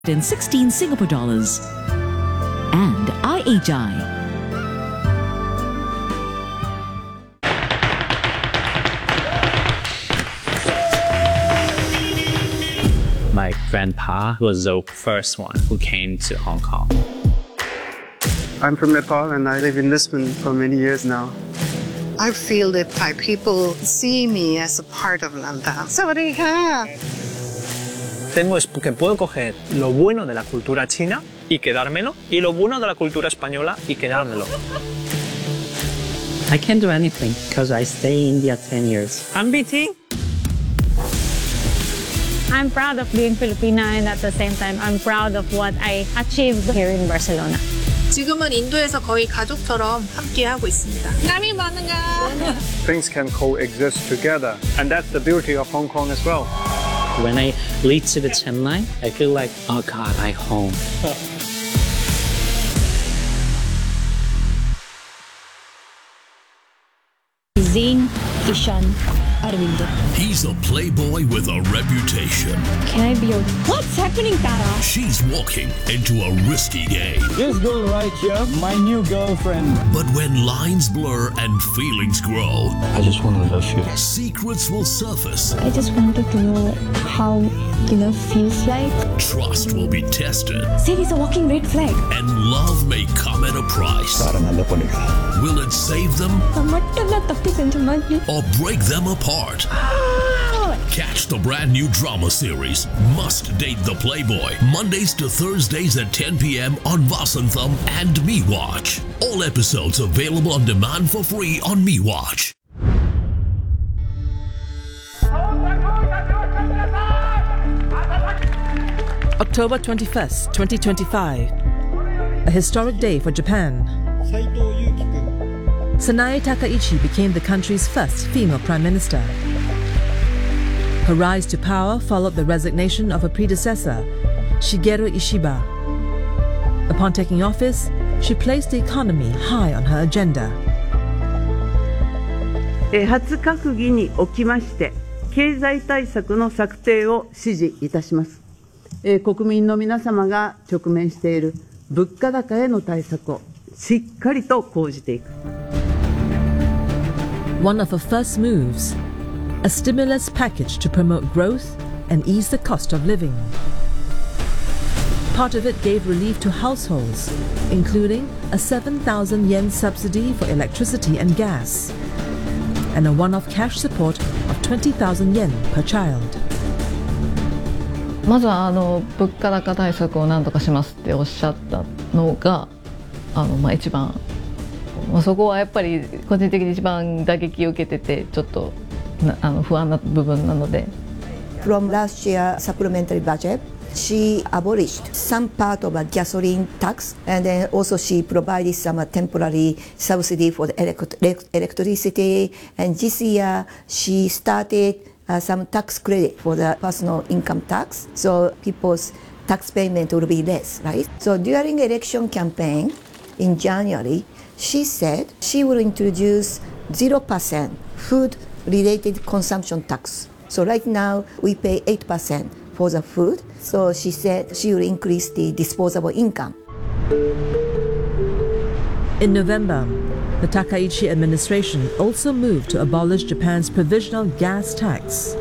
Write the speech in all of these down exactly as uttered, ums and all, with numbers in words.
in sixteen Singapore dollars. And I H I. My grandpa was the first one who came to Hong Kong. I'm from Nepal and I live in Lisbon for many years now. I feel that Thai people see me as a part of Landa. Sawadee-ka! Temo es que puedo coger lo bueno de la cultura china y quedármelo, y lo bueno de la cultura española y quedármelo. I can't do anything because I stay in India ten years. I'm B T. I'm proud of being Filipina, and at the same time, I'm proud of what I achieved here in Barcelona. 지금은 인도에서 거의 가족처럼 함께하고 있습니다. 남이 많은가? Things can coexist together, and that's the beauty of Hong Kong as well. When I lead to the Chen line, I feel like, oh God, I'm home. Zain Ishan Arvindo. He's a playboy with a reputation. Can I be your... What's happening, Tara? She's walking into a risky game. This girl right here, my new girlfriend. But when lines blur and feelings grow, I just want to love you. Secrets will surface. I just wanted to know how, you know, feels like. Trust will be tested. Say he's a walking red flag. And love may come at a price. Will it save them? Or break them apart? Catch the brand new drama series, Must Date the Playboy, Mondays to Thursdays at ten p.m. on Vasantham and MeWatch. All episodes available on demand for free on MeWatch. October twenty-first, twenty twenty-five. A historic day for Japan. Sanae Takaichi became the country's first female prime minister. Her rise to power followed the resignation of her predecessor, Shigeru Ishiba. Upon taking office, she placed the economy high on her agenda. 初閣議におきまして、経済対策の策定を指示いたします。国民の皆様が直面している物価高への対策をしっかりと講じていく。 One of her first moves, a stimulus package to promote growth and ease the cost of living. Part of it gave relief to households, including a seven thousand yen subsidy for electricity and gas, and a one-off cash support of twenty thousand yen per child. まずはあの物価高対策を何とかしますっておっしゃったのがあの、まあ、一番、まあ、そこはやっぱり個人的に一番打撃を受けててちょっとあの不安な部分なので。 From last year supplementary budget, she abolished some part of a gasoline tax, and then also she provided some temporary subsidy for the elect electricity. And this year she started Uh, some tax credit for the personal income tax, so people's tax payment will be less, right? So during election campaign in January, she said she will introduce zero percent food-related consumption tax. So right now we pay eight percent for the food, so she said she will increase the disposable income. In November, the Takaichi administration also moved to abolish Japan's provisional gas tax.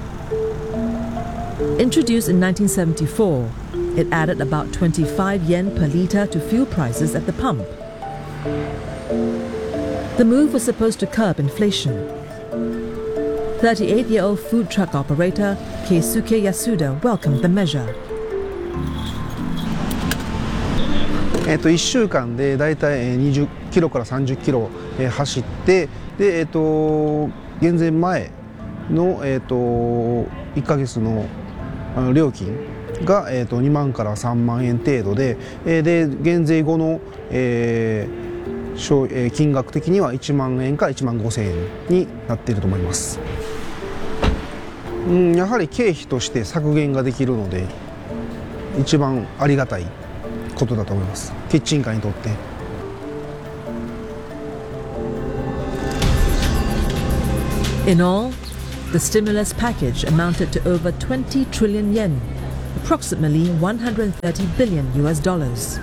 Introduced in nineteen seventy-four, it added about twenty-five yen per litre to fuel prices at the pump. The move was supposed to curb inflation. thirty-eight-year-old food truck operator Keisuke Yasuda welcomed the measure. えっといっしゅうかんでだいたいにじゅっキロからさんじゅっキロ走ってで、えっと減税前の、えっといっかげつの料金が、えっとにまんからさんまんえん程度で、で減税後の、えー、金額的にはいちまんえんからいちまんごせんえんになっていると思います。うん、やはり経費として削減ができるので一番ありがたいことだと思います。キッチンカーにとって。 In all, the stimulus package amounted to over twenty trillion yen, approximately one hundred thirty billion U S dollars.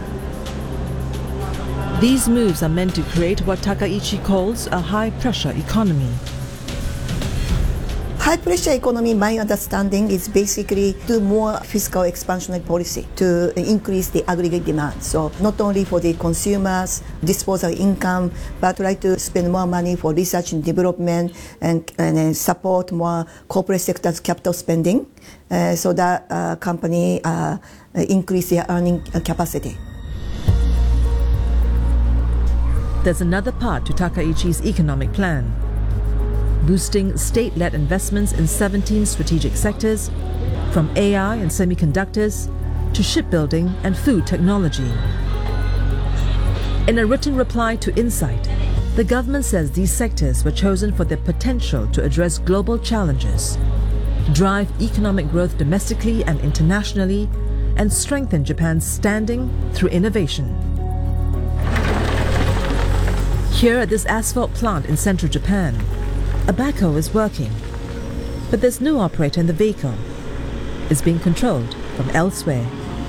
These moves are meant to create what Takaichi calls a high-pressure economy. High-pressure economy, my understanding, is basically do more fiscal expansionary policy to increase the aggregate demand. So not only for the consumers, disposable income, but try to spend more money for research and development and, and support more corporate sector's capital spending uh, so that uh, company uh, increase their earning capacity. There's another part to Takaichi's economic plan: boosting state-led investments in seventeen strategic sectors, from A I and semiconductors to shipbuilding and food technology. In a written reply to Insight, the government says these sectors were chosen for their potential to address global challenges, drive economic growth domestically and internationally, and strengthen Japan's standing through innovation. Here at this asphalt plant in central Japan, a backhoe is working, but there's no operator in the vehicle. It's being controlled from elsewhere.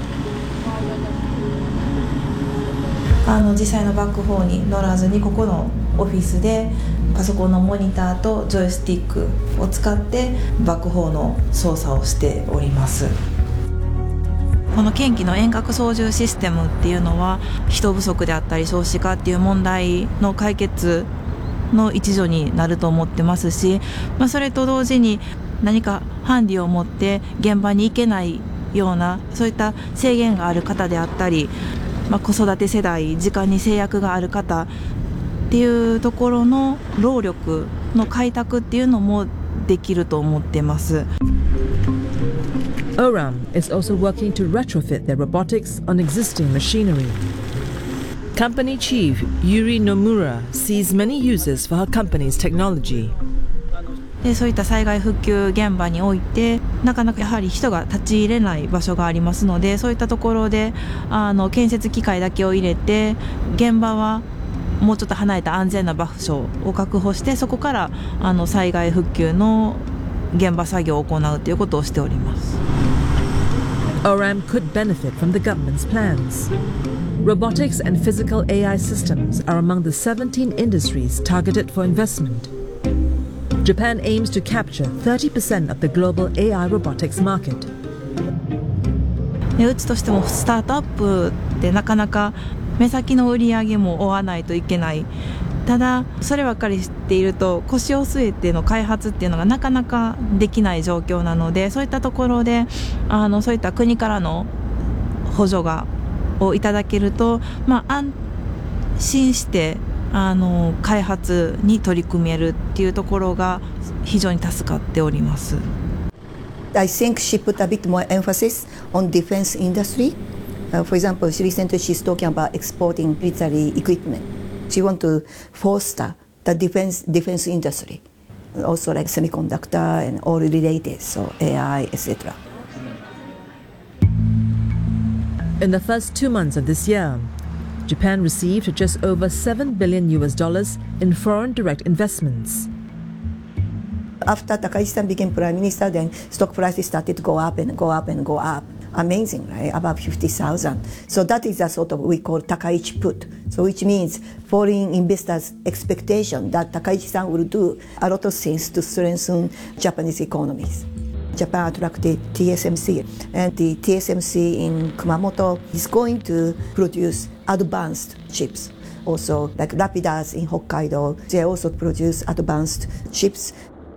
あの実際のバックホーに乗らずにここのオフィスでパソコンのモニターとジョイスティックを使ってバックホーの操作をしております。この県機の遠隔操縦システムっていうのは人不足であったり少子化っていう問題の解決の一助になると思ってますし、まあ、それと同時に何かハンディを持って現場に行けないようなそういった制限がある方であったり、まあ、子育て世代時間に制約がある方っていうところの労力の開拓っていうのもできると思ってます。 O R A M is also working to retrofit their robotics on existing machinery. Company chief Yuri Nomura sees many uses for her company's technology. でそういった災害復旧現場においてなかなかやはり人が立ち入れない場所がありますので、そういったところであの建設機械だけを入れて現場はもうちょっと離れた安全な場所を確保して、そこからあの災害復旧の現場作業を行うということをしております。 O R A M could benefit from the government's plans. Robotics and physical A I systems are among the seventeen industries targeted for investment. Japan aims to capture thirty percent of the global A I robotics market. でうちとしてもスタートアップってなかなか目先の売り上げも追わないといけない。ただそればっかり知っていると腰を据えての開発っていうのがなかなかできない状況なので、そういったところであのそういった国からの補助がをいただけると、まあ、安心してあの開発に取り組めるっていうところが非常に助かっております。 I think she put a bit more emphasis on defense industry. Uh, for example, she recently she's talking about exporting military equipment. She wants to foster the defense defense industry, also like semiconductor and all related, so A I, et cetera. In the first two months of this year, Japan received just over seven billion U S dollars in foreign direct investments. After Takaichi-san became prime minister, then stock prices started to go up and go up and go up. Amazing, right? About fifty thousand. So that is a sort of we call Takaichi put. So which means foreign investors' expectation that Takaichi-san will do a lot of things to strengthen Japanese economies. Japan attracted T S M C, and the T S M C in Kumamoto is going to produce advanced chips. Also, like Rapidas in Hokkaido, they also produce advanced chips.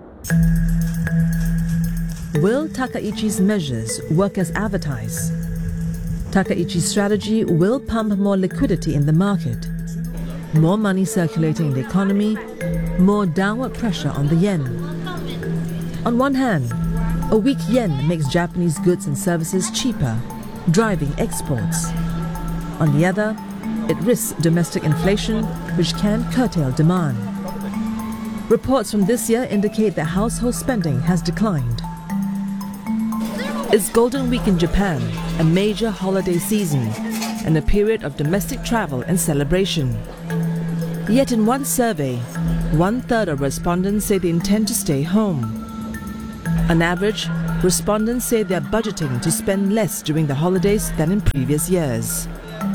Will Takaichi's measures work as advertised? Takaichi's strategy will pump more liquidity in the market, more money circulating in the economy, more downward pressure on the yen. On one hand, a weak yen makes Japanese goods and services cheaper, driving exports. On the other, it risks domestic inflation, which can curtail demand. Reports from this year indicate that household spending has declined. It's Golden Week in Japan, a major holiday season, and a period of domestic travel and celebration. Yet in one survey, one third of respondents say they intend to stay home. On average, Respondents say they're budgeting to spend less during the holidays than in previous years.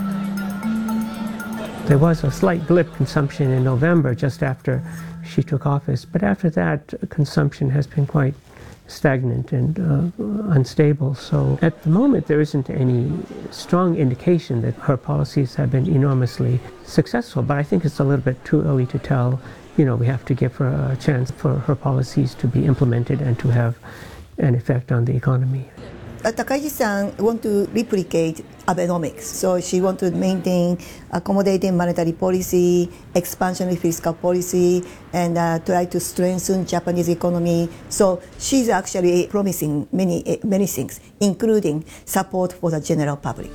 There was a slight blip consumption in November just after she took office, but after that consumption has been quite stagnant and uh, unstable. So at the moment there isn't any strong indication that her policies have been enormously successful, but I think it's a little bit too early to tell. You know, we have to give her a chance for her policies to be implemented and to have an effect on the economy. Takaichi-san want to replicate Abenomics, so she want to maintain accommodating monetary policy, expansionary fiscal policy, and uh, try to strengthen Japanese economy. So she's actually promising many many things, including support for the general public.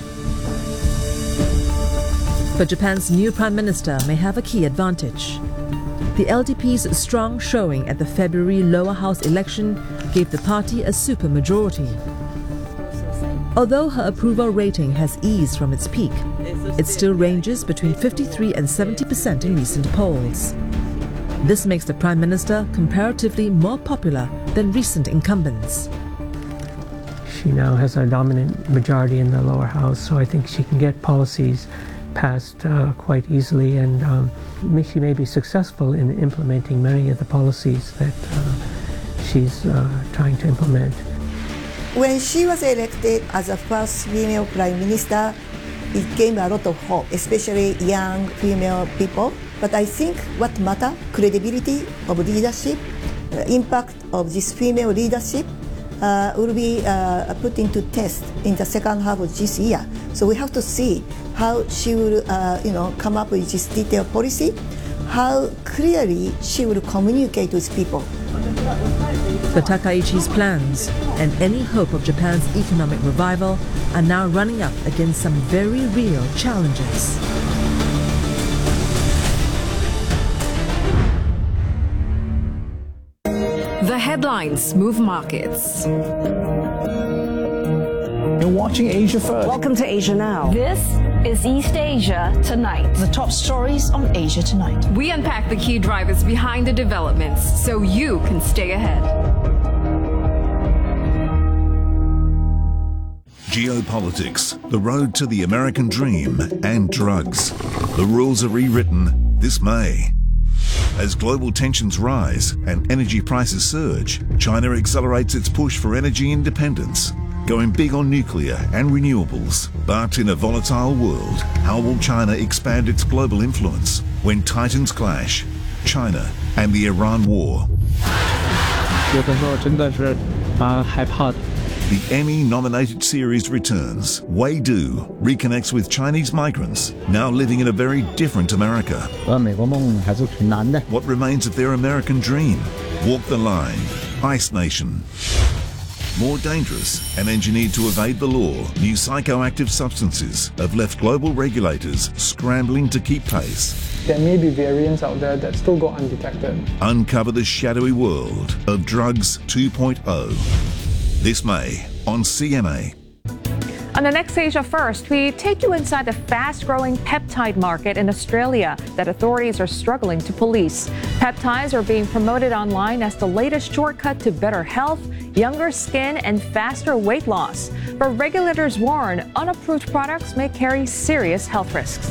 But Japan's new Prime Minister may have a key advantage. The L D P's strong showing at the February lower house election gave the party a supermajority. Although her approval rating has eased from its peak, it still ranges between fifty-three and seventy percent in recent polls. This makes the Prime Minister comparatively more popular than recent incumbents. She now has a dominant majority in the lower house, so I think she can get policies passed uh, quite easily, and um, she may be successful in implementing many of the policies that uh, she's uh, trying to implement. When she was elected as the first female prime minister, it gave a lot of hope, especially young female people. But I think what matters, credibility of leadership, the impact of this female leadership uh, will be uh, put into test in the second half of this year. So we have to see how she will, uh, you know, come up with this detailed policy, how clearly she will communicate with people. The Takaichi's plans and any hope of Japan's economic revival are now running up against some very real challenges. The headlines move markets. You're watching Asia First. Welcome to Asia Now. This is East Asia Tonight. The top stories on Asia Tonight. We unpack the key drivers behind the developments so you can stay ahead. Geopolitics, the road to the American dream, and drugs. The rules are rewritten this May. As global tensions rise and energy prices surge, China accelerates its push for energy independence, going big on nuclear and renewables. But in a volatile world, how will China expand its global influence when titans clash? China and the Iran war. The Emmy-nominated series returns. Wei Du reconnects with Chinese migrants now living in a very different America. What remains of their American dream? Walk the Line, Ice Nation. More dangerous and engineered to evade the law, new psychoactive substances have left global regulators scrambling to keep pace. There may be variants out there that still go undetected. Uncover the shadowy world of Drugs two point oh. This May on C M A. On the next Asia First, we take you inside the fast-growing peptide market in Australia that authorities are struggling to police. Peptides are being promoted online as the latest shortcut to better health, younger skin, and faster weight loss. But regulators warn unapproved products may carry serious health risks.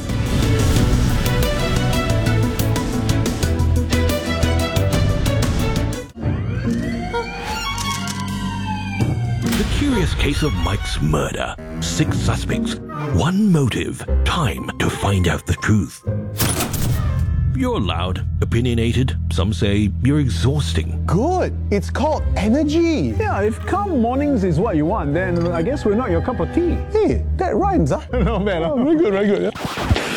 The Curious Case of Mike's Murder. Six suspects, one motive. Time to find out the truth. You're loud, opinionated. Some say you're exhausting. Good. It's called energy. Yeah, if calm mornings is what you want, then I guess we're not your cup of tea. Hey, that rhymes, huh? No, man. Oh, very good, very good. Yeah.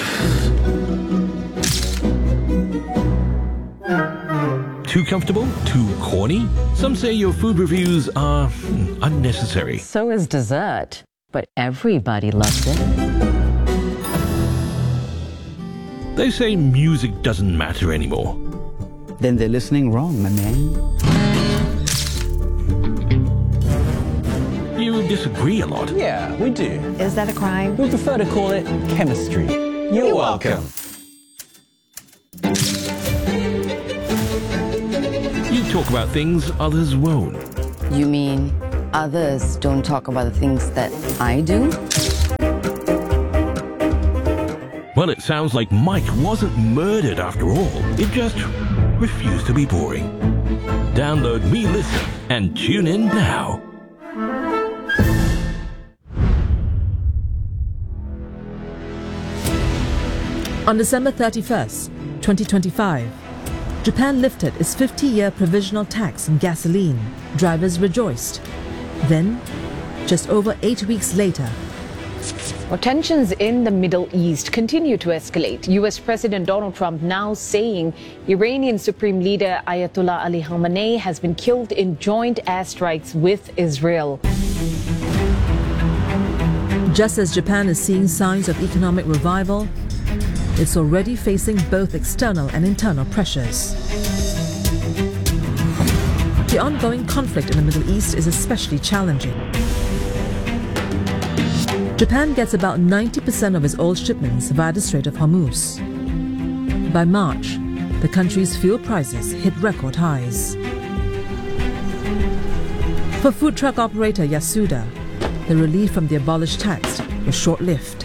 Too comfortable? Too corny? Some say your food reviews are unnecessary. So is dessert, but everybody loves it. They say music doesn't matter anymore. Then they're listening wrong, my man. You disagree a lot. Yeah, we do. Is that a crime? We prefer to call it chemistry. You're, You're welcome. welcome. You talk about things others won't. You mean others don't talk about the things that I do? Well, it sounds like Mike wasn't murdered after all. It just refused to be boring. Download Me Listen and tune in now. On December thirty-first, twenty twenty-five, Japan lifted its fifty-year provisional tax on gasoline. Drivers rejoiced. Then, just over eight weeks later, Well, tensions in the Middle East continue to escalate. U S President Donald Trump now saying Iranian Supreme Leader Ayatollah Ali Khamenei has been killed in joint airstrikes with Israel. Just as Japan is seeing signs of economic revival, it's already facing both external and internal pressures. The ongoing conflict in the Middle East is especially challenging. Japan gets about ninety percent of its oil shipments via the Strait of Hormuz. By March, the country's fuel prices hit record highs. For food truck operator Yasuda, the relief from the abolished tax was short-lived.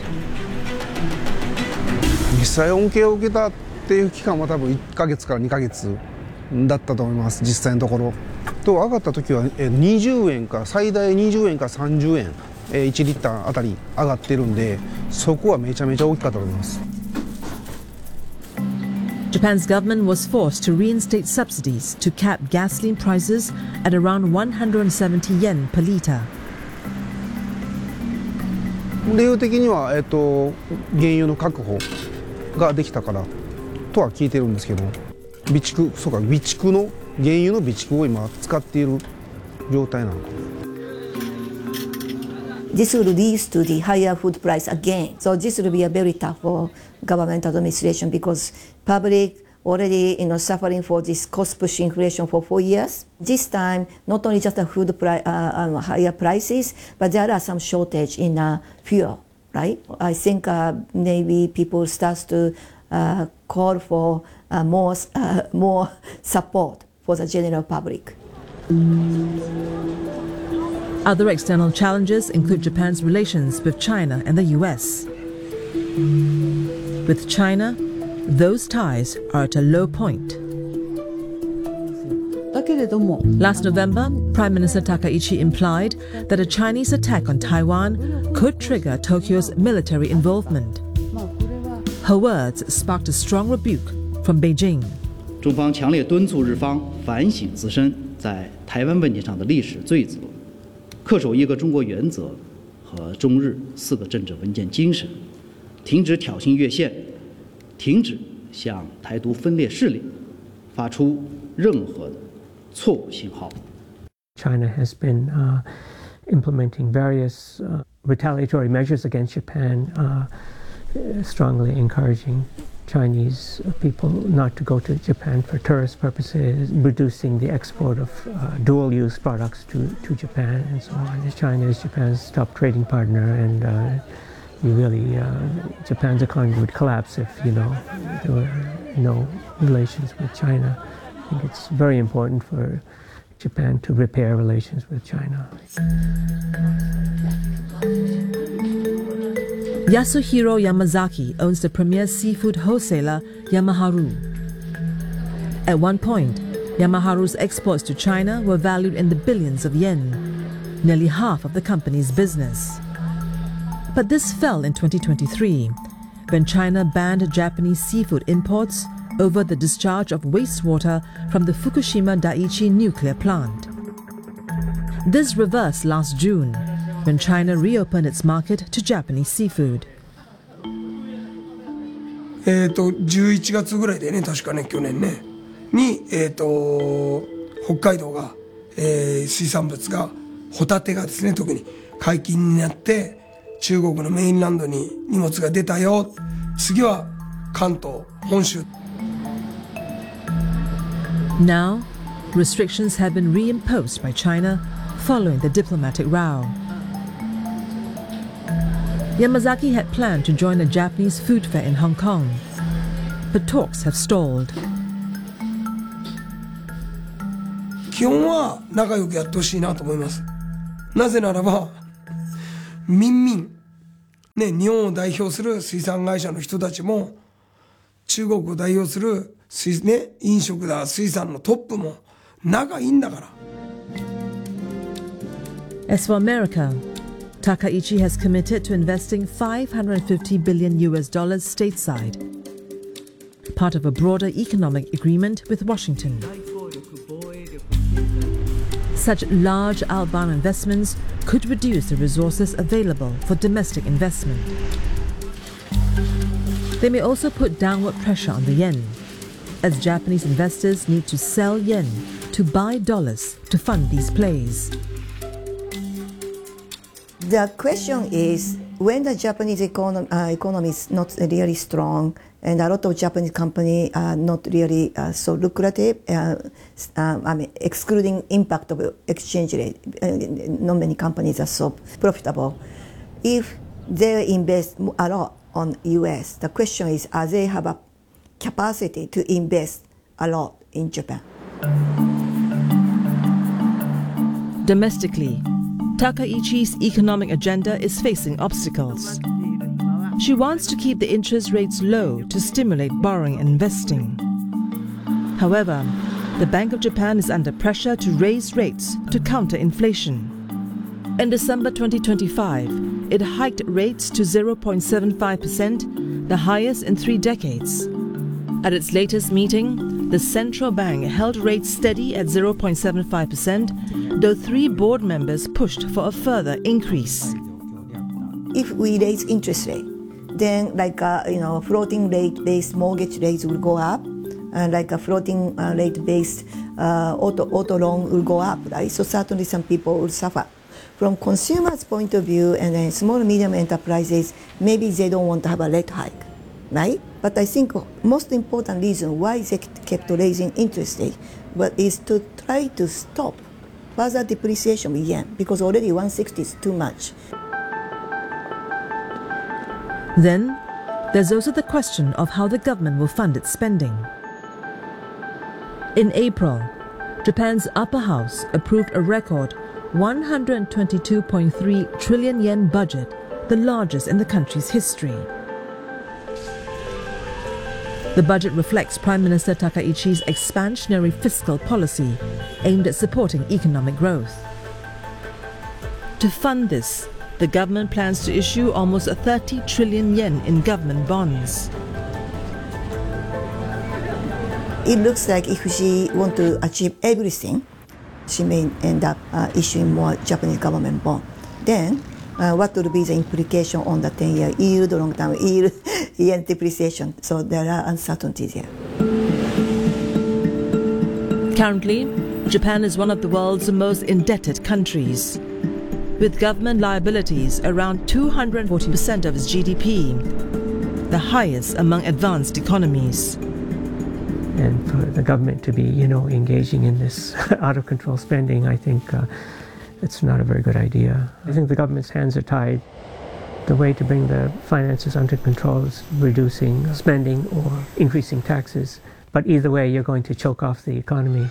実際恩恵を受けたっていう期間は多分いっかげつからにかげつだったと思います、実際のところ。と上がった時はにじゅうえんから最大にじゅうえんからさんじゅうえんいちリッターあたり上がってるんで、そこはめちゃめちゃ大きかったと思います。 Japan's government was forced to reinstate subsidies to cap gasoline prices at around one hundred seventy yen per liter. 理由的には、えっと、原油の確保ができたからとは聞いてるんですけど、備蓄、そうか、備蓄の原油の備蓄を今使っている状態なのか。 This will lead to the higher food price again. So this will be a very tough for government administration because public already you know suffering for this cost push inflation for four years. This time, not only just the food price, uh, um, higher prices, but there are some shortage in uh, fuel. Right? I think uh, maybe people start to uh, call for uh, more uh, more support for the general public. Other external challenges include Japan's relations with China and the U S. With China, those ties are at a low point. Last November, Prime Minister Takaichi implied that a Chinese attack on Taiwan could trigger Tokyo's military involvement. Her words sparked a strong rebuke from Beijing. 中方强烈敦促日方反省自身在台湾问题上的历史罪责，恪守一个中国原则和中日四个政治文件精神，停止挑衅越线，停止向台独分裂势力发出任何的错误信号。 China has been uh, implementing various uh, retaliatory measures against Japan, uh, strongly encouraging Chinese people not to go to Japan for tourist purposes, reducing the export of uh, dual-use products to, to Japan and so on. China is Japan's top trading partner, and uh, you really, uh, Japan's economy would collapse if, you know, there were no relations with China. I think it's very important for Japan to repair relations with China. Yasuhiro Yamazaki owns the premier seafood wholesaler Yamaharu. At one point, Yamaharu's exports to China were valued in the billions of yen, nearly half of the company's business. But this fell in twenty twenty-three, when China banned Japanese seafood imports over the discharge of wastewater from the Fukushima Daiichi nuclear plant. This reversed last June, when China reopened its market to Japanese seafood. えっとじゅういちがつぐらいでね、確かね、去年ねにえっと北海道が、えー、水産物がホタテがですね、特に解禁になって中国のメインランドに荷物が出たよ。次は関東、本州。 Now, restrictions have been reimposed by China following the diplomatic row. Yamazaki had planned to join a Japanese food fair in Hong Kong, but talks have stalled. 昨基本は仲良くやってほしいなと思います。なぜならば、民民、ね、日本を代表する水産会社の人たちも、中国を代表する水、ね、飲食だ、水産のトップも仲いいんだから。 As for America, Takaichi has committed to investing five hundred fifty billion U S dollars stateside, part of a broader economic agreement with Washington. Such large outbound investments could reduce the resources available for domestic investment. They may also put downward pressure on the yen, as Japanese investors need to sell yen to buy dollars to fund these plays. The question is, when the Japanese economy, uh, economy is not really strong, and a lot of Japanese companies are not really uh, so lucrative, uh, uh, I mean, excluding impact of exchange rate, uh, not many companies are so profitable. If they invest a lot on U S, the question is, are they have a capacity to invest a lot in Japan? Domestically, Takaichi's economic agenda is facing obstacles. She wants to keep the interest rates low to stimulate borrowing and investing. However, the Bank of Japan is under pressure to raise rates to counter inflation. In December twenty twenty-five, it hiked rates to zero point seven five percent, the highest in three decades. At its latest meeting, the central bank held rates steady at zero point seven five percent, though three board members pushed for a further increase. If we raise interest rate, then like a, you know, floating rate based mortgage rates will go up, and like a floating uh, rate based uh, auto auto loan will go up, right? So certainly some people will suffer. From consumers' point of view, and then small and medium enterprises, maybe they don't want to have a rate hike, right? But I think most important reason why they kept raising interest rate, but is to try to stop further depreciation of yen, because already one sixty is too much. Then, there's also the question of how the government will fund its spending. In April, Japan's upper house approved a record one hundred twenty-two point three trillion yen budget, the largest in the country's history. The budget reflects Prime Minister Takaichi's expansionary fiscal policy aimed at supporting economic growth. To fund this, the government plans to issue almost thirty trillion yen in government bonds. It looks like if she wants to achieve everything, she may end up uh, issuing more Japanese government bond. Then, uh, what will be the implication on the ten-year yield, long-term yield, yen depreciation? So there are uncertainties here. Currently, Japan is one of the world's most indebted countries, with government liabilities around two hundred forty percent of its G D P, the highest among advanced economies. And for the government to be, you know, engaging in this out-of-control spending, I think uh, it's not a very good idea. I think the government's hands are tied. The way to bring the finances under control is reducing spending or increasing taxes. But either way, you're going to choke off the economy.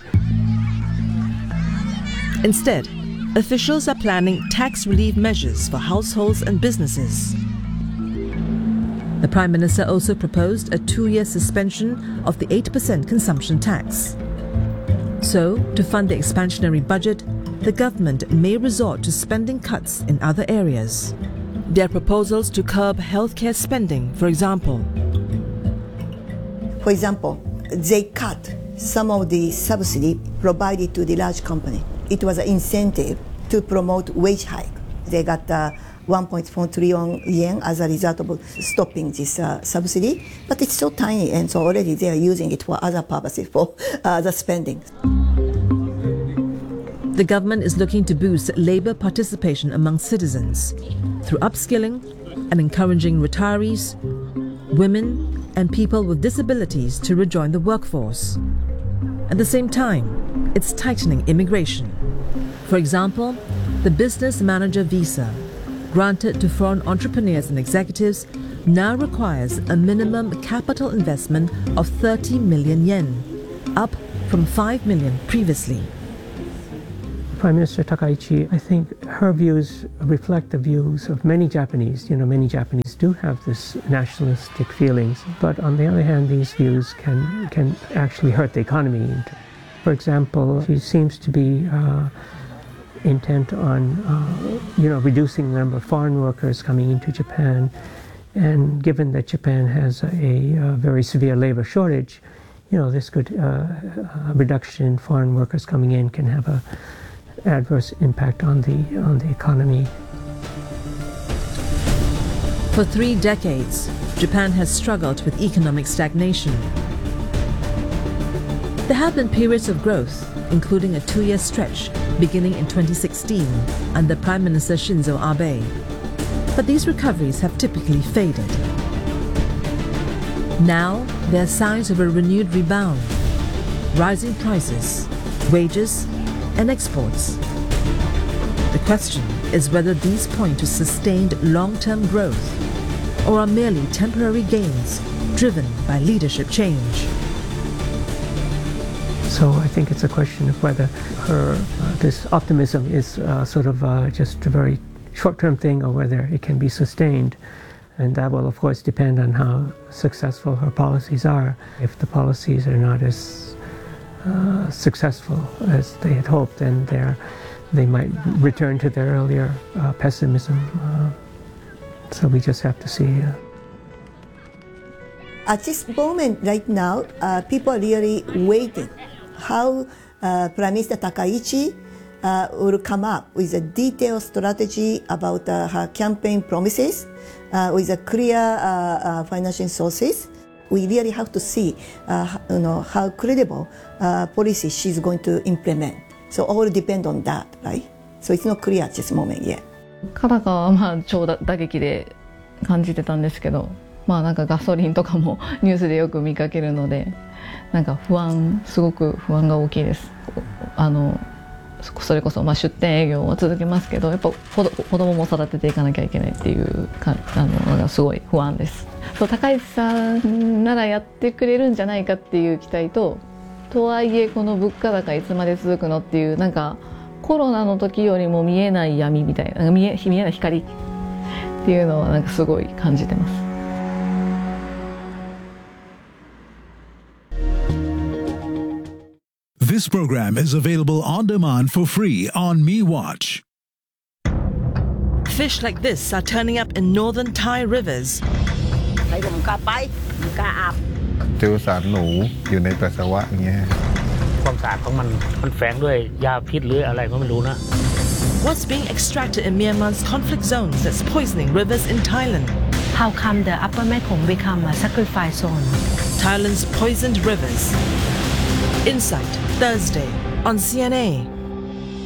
Instead, officials are planning tax relief measures for households and businesses. The Prime Minister also proposed a two-year suspension of the eight percent consumption tax. So, to fund the expansionary budget, the government may resort to spending cuts in other areas. There are proposals to curb healthcare spending, for example. For example, they cut some of the subsidy provided to the large company. It was an incentive to promote wage hike. They got uh, one point four trillion yen as a result of stopping this uh, subsidy, but it's so tiny, and so already they are using it for other purposes, for uh, other spending. The government is looking to boost labor participation among citizens through upskilling and encouraging retirees, women, and people with disabilities to rejoin the workforce. At the same time, it's tightening immigration. For example, the business manager visa, granted to foreign entrepreneurs and executives, now requires a minimum capital investment of thirty million yen, up from five million previously. Prime Minister Takaichi, I think her views reflect the views of many Japanese. You know, many Japanese do have this nationalistic feelings, but on the other hand, these views can, can actually hurt the economy. For example, she seems to be uh, intent on, uh, you know, reducing the number of foreign workers coming into Japan. And given that Japan has a, a very severe labor shortage, you know, this could, uh, a reduction in foreign workers coming in can have a adverse impact on the, on the economy. For three decades, Japan has struggled with economic stagnation. There have been periods of growth, including a two-year stretch beginning in twenty sixteen under Prime Minister Shinzo Abe. But these recoveries have typically faded. Now, there are signs of a renewed rebound, rising prices, wages, and exports. The question is whether these point to sustained long-term growth or are merely temporary gains driven by leadership change. So I think it's a question of whether her, uh, this optimism is uh, sort of uh, just a very short-term thing or whether it can be sustained. And that will, of course, depend on how successful her policies are. If the policies are not as uh, successful as they had hoped, then they're, they might return to their earlier uh, pessimism. Uh, so we just have to see. Uh, At this moment, right now, uh, people are really waiting how uh, Prime Minister Takaichi uh, will come up with a detailed strategy about uh, her campaign promises uh, with a clear uh, uh, financial sources. We really have to see uh, you know, how credible uh, policy she's going to implement. So all depend on that, right? So it's not clear at this moment yet. からかはまあ超打撃で感じてたんですけど、まあなんかガソリンとかもニュースでよく見かけるので、なんか不安、すごく不安が大きいです。あのそれこそまあ出店営業を続けますけど、やっぱ子供も育てていかなきゃいけないっていうか、あのなんかすごい不安です。そう、高市さんならやってくれるんじゃないかっていう期待と、とはいえこの物価高いつまで続くのっていう、なんかコロナの時よりも見えない闇みたいな、なんか見え見えない光っていうのはなんかすごい感じてます。 This program is available on demand for free on MeWatch. Fish like this are turning up in northern Thai rivers. เจอสารหนูอยู่ในปัสสาวะอย่างเงี้ยความสะอาดของมันมันแฝงด้วยยาพิษหรืออะไรก็ไม่รู้นะ What's being extracted in Myanmar's conflict zones that's poisoning rivers in Thailand? How come the Upper Mekong become a sacrifice zone? Thailand's poisoned rivers. Insight, Thursday on C N A.